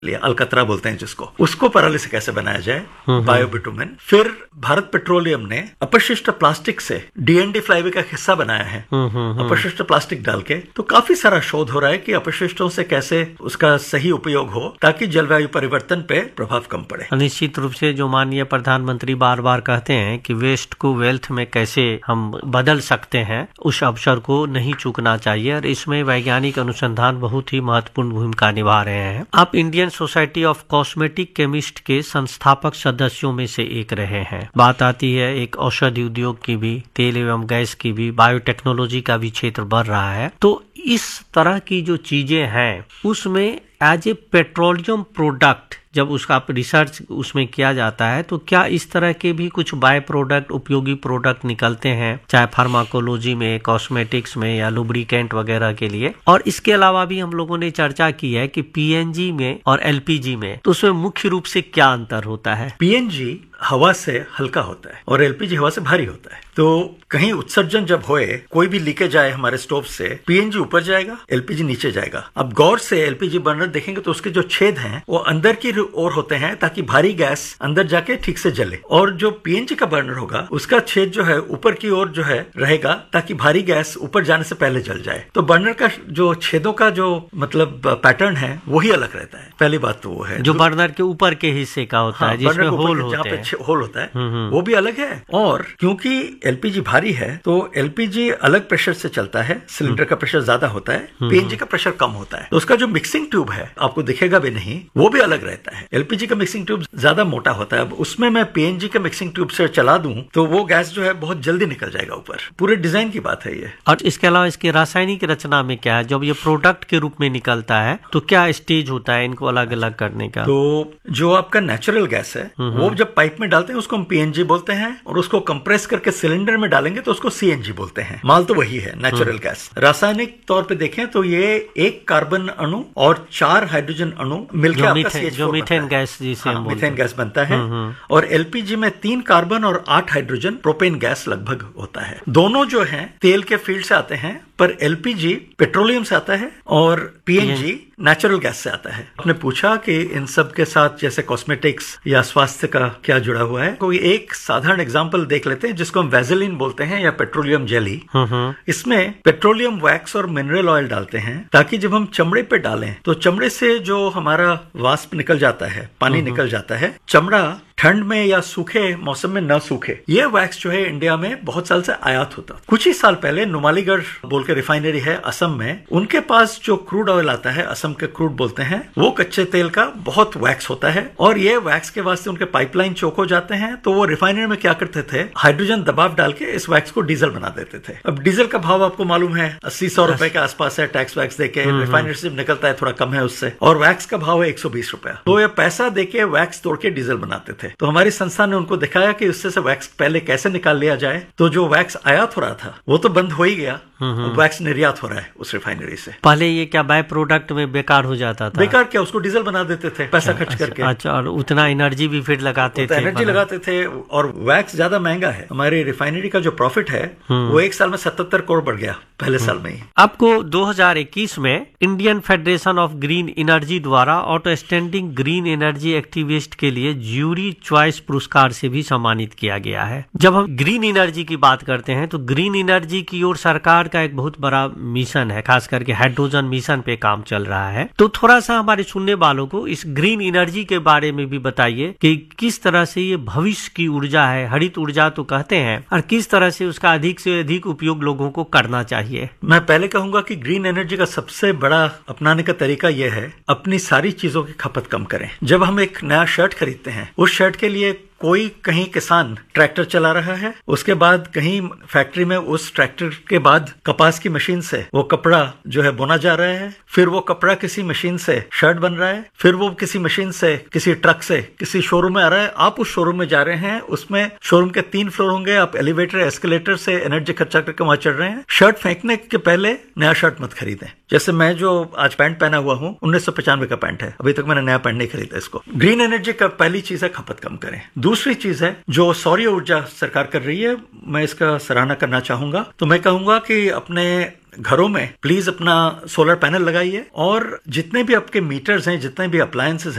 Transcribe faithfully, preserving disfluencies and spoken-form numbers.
लिया, अलकतरा बोलते हैं जिसको, उसको पराली से कैसे बनाया जाए, बायोबिटुमेन। फिर भारत पेट्रोलियम ने अपशिष्ट प्लास्टिक से डीएनडी फ्लाईवे का हिस्सा बनाया है, अपशिष्ट प्लास्टिक डाल के। तो काफी सारा शोध हो रहा है कि अपशिष्टों से कैसे उसका सही उपयोग हो ताकि जलवायु परिवर्तन पे प्रभाव कम पड़े। निश्चित रूप से जो माननीय प्रधानमंत्री बार बार कहते हैं कि वेस्ट को वेल्थ में कैसे हम बदल सकते हैं, उस अवसर को नहीं चूकना चाहिए और इसमें वैज्ञानिक अनुसंधान बहुत ही महत्वपूर्ण भूमिका निभा रहे हैं। आप Indian society of cosmetic chemist के संस्थापक सदस्यों में से एक रहे हैं। बात आती है एक औषधि उद्योग की भी, तेल एवं गैस की भी, बायोटेक्नोलॉजी का भी क्षेत्र बढ़ रहा है। तो इस तरह की जो चीजें हैं उसमें एज ए पेट्रोलियम प्रोडक्ट जब उसका रिसर्च उसमें किया जाता है तो क्या इस तरह के भी कुछ बाय प्रोडक्ट, उपयोगी प्रोडक्ट निकलते हैं, चाहे फार्माकोलॉजी में, कॉस्मेटिक्स में या लुब्रिकेंट वगैरह के लिए? और इसके अलावा भी हम लोगों ने चर्चा की है कि पीएनजी में और एलपीजी में, तो उसमें मुख्य रूप से क्या अंतर होता है? पीएनजी हवा से हल्का होता है और एलपीजी हवा से भारी होता है। तो कहीं उत्सर्जन जब होए, कोई भी लीकेज आए हमारे स्टोव से, पीएनजी ऊपर जाएगा, एलपीजी नीचे जाएगा। अब गौर से एलपीजी बर्नर देखेंगे तो उसके जो छेद हैं वो अंदर की ओर होते हैं ताकि भारी गैस अंदर जाके ठीक से जले, और जो पीएनजी का बर्नर होगा उसका छेद जो है ऊपर की ओर जो है रहेगा ताकि भारी गैस ऊपर जाने से पहले जल जाए। तो बर्नर का जो छेदों का जो मतलब पैटर्न है वही अलग रहता है। पहली बात तो वो है जो बर्नर के ऊपर के हिस्से का होता है, जिसमें होल होते हैं, होल होता है वो भी अलग है। और क्योंकि एलपीजी भारी है तो एलपीजी अलग प्रेशर से चलता है, सिलेंडर का प्रेशर ज्यादा होता है, पीएनजी का प्रेशर कम होता है। तो उसका जो मिक्सिंग ट्यूब है आपको दिखेगा भी नहीं, वो भी अलग रहता है। एलपीजी का मिक्सिंग ट्यूब ज्यादा मोटा होता है। अब उसमें मैं पीएनजी के मिक्सिंग ट्यूब से चला दूं तो वो गैस जो है बहुत जल्दी निकल जाएगा ऊपर। पूरे डिजाइन की बात है ये। और इसके अलावा इसकी रासायनिक रचना में क्या है? जब ये प्रोडक्ट के रूप में निकलता है तो क्या स्टेज होता है इनको अलग अलग करने का? तो जो आपका नेचुरल गैस है वो जब पाइप में डालते हैं उसको हम पीएनजी बोलते हैं, और उसको कंप्रेस करके सिलेंडर में डालेंगे तो उसको सीएनजी बोलते हैं। माल तो वही है, नेचुरल गैस। रासायनिक तौर पे देखें तो ये एक कार्बन अणु और चार हाइड्रोजन अणु मिलकर आपका सी एच फोर जो मीथेन गैस जिसे हम बोलते हैं, मीथेन गैस बनता है। और एलपीजी में तीन कार्बन और आठ हाइड्रोजन प्रोपेन गैस लगभग होता है। दोनों जो हैं तेल के फील्ड से आते हैं, पर एलपीजी पेट्रोलियम से आता है और पीएनजी नेचुरल गैस से आता है। आपने पूछा कि इन सब के साथ जैसे कॉस्मेटिक्स या स्वास्थ्य का क्या जुड़ा हुआ है। कोई एक साधारण एग्जांपल देख लेते हैं जिसको हम वैसेलिन बोलते हैं या पेट्रोलियम जेली। इसमें पेट्रोलियम वैक्स और मिनरल ऑयल डालते हैं ताकि जब हम चमड़े पे डालें तो चमड़े से जो हमारा वाष्प निकल जाता है, पानी निकल जाता है, चमड़ा ठंड में या सूखे मौसम में न सूखे। ये वैक्स जो है इंडिया में बहुत साल से आयात होता। कुछ ही साल पहले नुमालीगढ़ बोल के रिफाइनरी है असम में, उनके पास जो क्रूड ऑयल आता है, असम के क्रूड बोलते हैं, वो कच्चे तेल का बहुत वैक्स होता है। और ये वैक्स के वास्ते उनके पाइपलाइन चोक हो जाते हैं। तो वो रिफाइनरी में क्या करते थे, हाइड्रोजन दबाव डाल के इस वैक्स को डीजल बना देते थे। अब डीजल का भाव आपको मालूम है अस्सी सौ रुपए के आसपास है, टैक्स वैक्स देके। रिफाइनरी से निकलता है थोड़ा कम है उससे, और वैक्स का भाव है एक सौ बीस रुपया। तो ये पैसा देके वैक्स तोड़ के डीजल बनाते थे। तो हमारी संस्था ने उनको दिखाया कि उससे से वैक्स पहले कैसे निकाल लिया जाए। तो जो वैक्स आयात हो रहा था वो तो बंद हो ही गया, वैक्स निर्यात हो रहा है उस रिफाइनरी से। पहले ये क्या बाय प्रोडक्ट में बेकार हो जाता था? बेकार क्या, उसको डीजल बना देते थे पैसा खर्च करके। अच्छा, और उतना एनर्जी भी फिर लगाते थे, एनर्जी लगाते थे, और वैक्स ज्यादा महंगा है। हमारी रिफाइनरी का जो प्रॉफिट है वो एक साल में सतहत्तर करोड़ बढ़ गया पहले साल में ही। आपको दो हज़ार इक्कीस में Indian federation of green energy द्वारा आउटस्टैंडिंग ग्रीन एनर्जी एक्टिविस्ट के लिए ज्यूरी चॉइस पुरस्कार से भी सम्मानित किया गया है। जब हम ग्रीन एनर्जी की बात करते हैं तो ग्रीन एनर्जी की ओर सरकार का एक बहुत बड़ा मिशन है, खास करके हाइड्रोजन मिशन पे काम चल रहा है। तो थोड़ा सा हमारे सुनने वालों को इस ग्रीन एनर्जी के बारे में भी बताइए कि किस तरह से ये भविष्य की ऊर्जा है, हरित ऊर्जा तो कहते हैं, और किस तरह से उसका अधिक से अधिक उपयोग लोगों को करना चाहिए। मैं पहले कहूंगा कि ग्रीन एनर्जी का सबसे बड़ा अपनाने का तरीका यह है, अपनी सारी चीजों की खपत कम करें। जब हम एक नया शर्ट खरीदते हैं, उस शर्ट के लिए कोई कहीं किसान ट्रैक्टर चला रहा है, उसके बाद कहीं फैक्ट्री में उस ट्रैक्टर के बाद कपास की मशीन से वो कपड़ा जो है बुना जा रहा है, फिर वो कपड़ा किसी मशीन से शर्ट बन रहा है, फिर वो किसी मशीन से किसी ट्रक से किसी शोरूम में आ रहा है। आप उस शोरूम में जा रहे हैं, उसमें शोरूम के तीन फ्लोर होंगे, आप एलिवेटर एस्केलेटर से एनर्जी खर्चा करके वहां चढ़ रहे हैं। शर्ट फेंकने के पहले नया शर्ट मत खरीदें। जैसे मैं जो आज पैंट पहना हुआ हूं उन्नीस सौ पचानवे का पैंट है, अभी तक मैंने नया पैंट नहीं खरीदा इसको। ग्रीन एनर्जी का पहली चीज है खपत कम करें। दूसरी चीज है जो सौर ऊर्जा सरकार कर रही है, मैं इसका सराहना करना चाहूंगा। तो मैं कहूंगा कि अपने घरों में प्लीज अपना सोलर पैनल लगाइए और जितने भी आपके मीटर्स हैं, जितने भी अप्लायंसेस